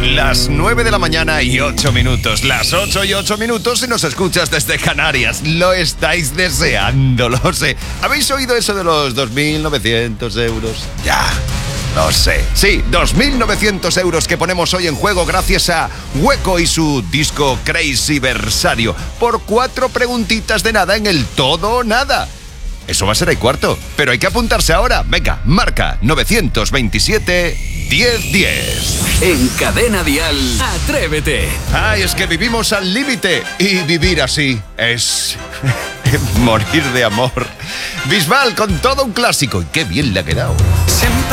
Las 9 de la mañana y 8 minutos. Las 8 y 8 minutos si nos escuchas desde Canarias. Lo estáis deseando, lo sé. ¿Habéis oído eso de los 2.900 euros? Ya, lo sé. Sí, 2.900 euros que ponemos hoy en juego gracias a Hueco y su disco Crazy Versario. Por 4 preguntitas de nada en el todo o nada. Eso va a ser el cuarto, pero hay que apuntarse ahora. Venga, marca 927 1010. En Cadena Dial, Atrévete. Ay, es que vivimos al límite y vivir así es morir de amor. Bisbal con todo un clásico y qué bien le ha quedado.